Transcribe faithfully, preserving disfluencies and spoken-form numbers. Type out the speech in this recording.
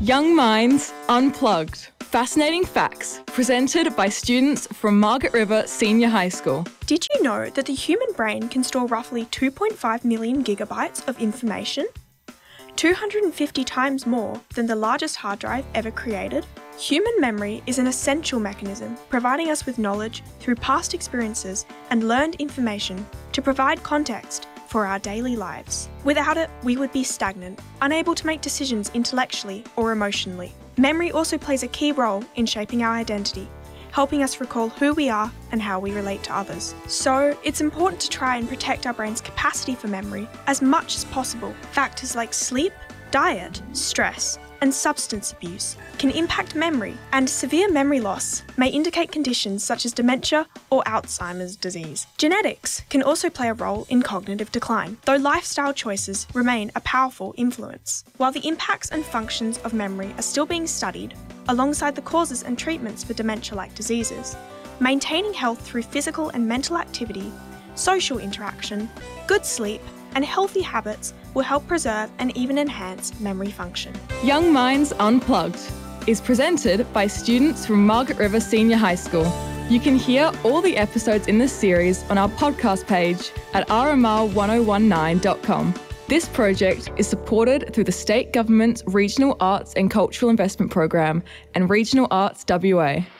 Young Minds Unplugged. Fascinating facts presented by students from Margaret River Senior High School. Did you know that the human brain can store roughly two point five million gigabytes of information? two hundred fifty times more than the largest hard drive ever created? Human memory is an essential mechanism providing us with knowledge through past experiences and learned information to provide context for our daily lives. Without it, we would be stagnant, unable to make decisions intellectually or emotionally. Memory also plays a key role in shaping our identity, helping us recall who we are and how we relate to others. So, it's important to try and protect our brain's capacity for memory as much as possible. Factors like sleep, diet, stress, and substance abuse can impact memory, and severe memory loss may indicate conditions such as dementia or Alzheimer's disease. Genetics can also play a role in cognitive decline, though lifestyle choices remain a powerful influence. While the impacts and functions of memory are still being studied, alongside the causes and treatments for dementia-like diseases, maintaining health through physical and mental activity, social interaction, good sleep, and healthy habits will help preserve and even enhance memory function. Young Minds Unplugged is presented by students from Margaret River Senior High School. You can hear all the episodes in this series on our podcast page at r m r one oh one nine dot com. This project is supported through the State Government's Regional Arts and Cultural Investment Program and Regional Arts W A.